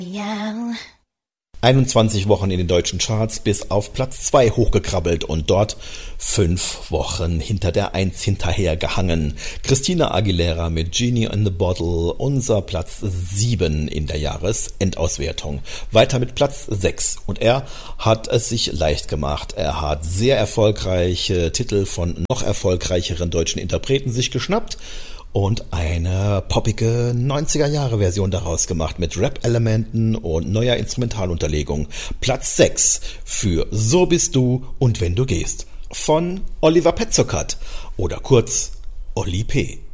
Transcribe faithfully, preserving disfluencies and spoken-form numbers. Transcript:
Ja. einundzwanzig Wochen in den deutschen Charts bis auf Platz zwei hochgekrabbelt und dort fünf Wochen hinter der Eins hinterher gehangen. Christina Aguilera mit Genie in the Bottle, unser Platz sieben in der Jahresendauswertung. Weiter mit Platz sechs und er hat es sich leicht gemacht. Er hat sehr erfolgreiche Titel von noch erfolgreicheren deutschen Interpreten sich geschnappt und eine poppige neunziger-Jahre-Version daraus gemacht mit Rap-Elementen und neuer Instrumentalunterlegung. Platz sechs für So bist du und wenn du gehst von Oliver Petzokat oder kurz Oli P.